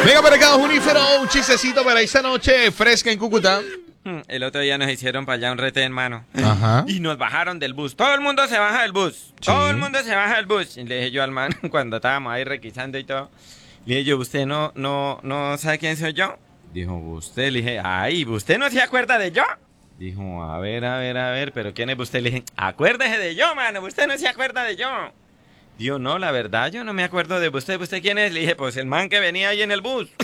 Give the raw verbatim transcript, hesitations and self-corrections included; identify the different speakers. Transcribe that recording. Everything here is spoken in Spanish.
Speaker 1: Venga para acá, Junífero, un chistecito para esta noche fresca en Cúcuta.
Speaker 2: El otro día nos hicieron para allá un retén, mano.
Speaker 1: Ajá.
Speaker 2: Y nos bajaron del bus. Todo el mundo se baja del bus.
Speaker 1: Sí.
Speaker 2: Todo el mundo se baja del bus. Y le dije yo al man, cuando estábamos ahí requisando y todo, le dije yo, ¿usted no, no, no sabe quién soy yo? Dijo, ¿usted? Le dije, ay, ¿usted no se acuerda de yo? Dijo, a ver, a ver, a ver, ¿pero quién es usted? Le dije, acuérdese de yo, mano, ¿usted no se acuerda de yo? Dijo, no, la verdad, yo no me acuerdo de usted. ¿Usted quién es? Le dije, pues el man que venía ahí en el bus.